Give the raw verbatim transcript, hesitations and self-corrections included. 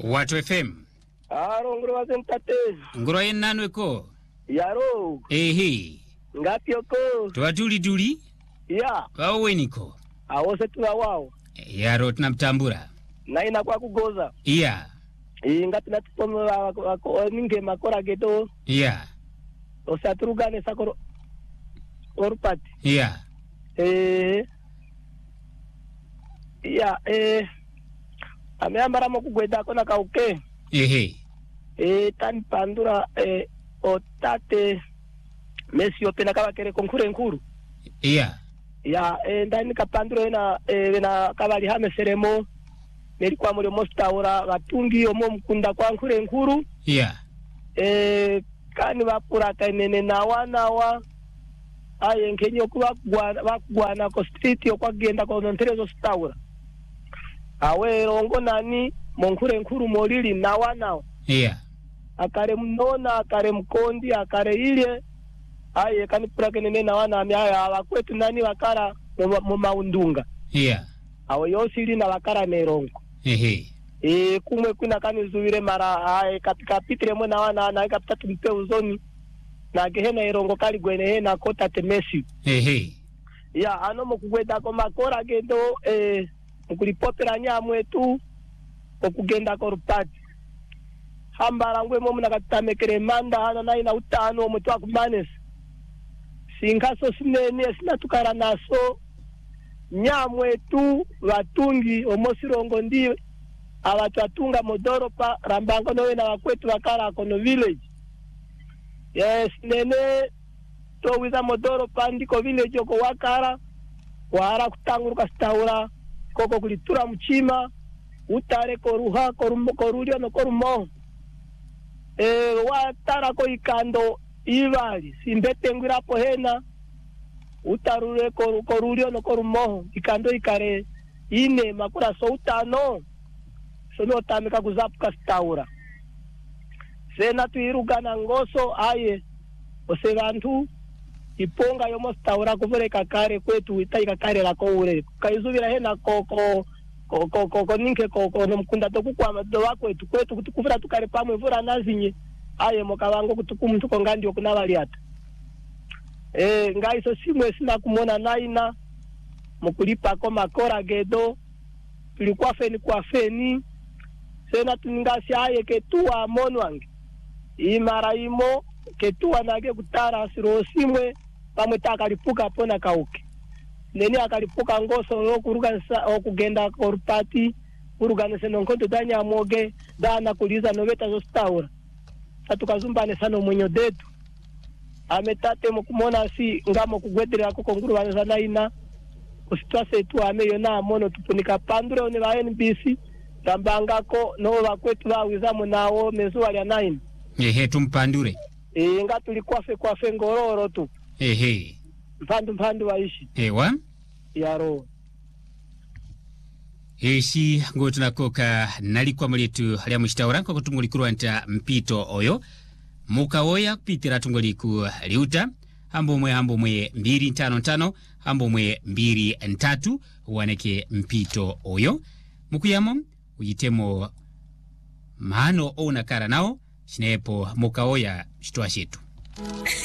Watu F M. Aro nguru wazentate. Nguru yenanwe ko. Yaro. Ehe. Ngati oko. Tuwatuli tuli. Ya. Wawe niko. Awose tuwa wao. Yaro tunamtambura. Na ina kwa kugoza. Iya. Ii ngati natupomu wako ninge makora geto. Iya. Osaturugane sakoro. Orupati. Iya. Eh. Iya eh. Ameambara mokugweda kona kauke. Ehe. Eh tani pandura eh otate Messi opena kabakere konkure nkuru. Iya. Ya eh ndani kapandura ena eh na kabali hame seremo neri kwa muri mostaura batungi omo mkunda kwa nkure nkuru. Iya. Eh kani bapura kanene na wana wa aye nkenyo kuba bakugwana ko street yo kwagenda ko nterezo staura. Awe rongo nani monkure nkuru molili na wanao. Iya. Akare mnona akare mkondi akare ile aye kanipura kenene na wana amya abakwetu nani bakara mu maundunga. Iya. Awe yosili na bakara nerongo. Ehe. E kumwe kuna kanizubire mara aye katika pitire mwe na wana na kapita mpe uzoni na gehena irongo kali gwene he na kota temesi. Ehe. Ya ano mukugweda ko makora gendo eh mukulipopera nyamwe tu okugenda ko rupati. Hambara ngwe mo munakatamekere manda hana na ina utano mutwa kumanes. Singaso sinene sina tukara naso nyamwe tu batungi omosirongo ndi abatatunga modoropa rambango nowe na wakwetu wakara kono village. Yes nene to wiza modoropa ndiko village oko wakara wara kutanguruka staura koko kulitura mchima utare koruha korumo korulio no korumo e watara ko ikando ivali simbete ngirapo hena utarure koru korulio no korumo ikando ikare ine makura so utano sono tamika kuzapuka staura sena tuirugana ngoso aye ose bantu iponga yomo staura kuvoreka kare kwetu itaika kare la koure kaizubira hena koko koko koko ninke koko no mkunda tokukwama do wakwetu kwetu kutukuvira tukare pamwe vura nazinye aye mokavango kutukumtu kongandi okunavali ata eh ngaiso simwe sina kumona naina mukulipa ko makora gedo tulikuwa feni kwa feni sena tuningasi aye ketua monwange imara imo ketua nage kutara siro simwe pamwe takalipuka pona kauke neni akalipuka ngoso yo kuruga okugenda korpati kuruganise nonkondo danya moge dana kuliza noveta zo staura atukazumbane sana mwenyo detu ametate mukumona si ngamo kugwedera ko konguru banza ina kusitwase tu ameyo na mono tupunika pandure one ba N B C tambanga ko no bakwetu bawiza munawo mezuwa ya nine. Ehe tumpandure. Eh nga tulikuwa fe kwa fe ngororo tu. Ehe. Mpandu mpandu waishi. Ewa. Yaro. Eshi ngotuna koka nalikwa mulitu lya mushitaura ko kutungulikuru anta mpito oyo mukaoya kupitira tunguliku liuta hambo mwe hambo mwe mbiri ntano ntano hambo mwe mbiri ntatu waneke mpito oyo mukuyamo uyitemo mano ona kara nao shinepo mukaoya shitwa shetu.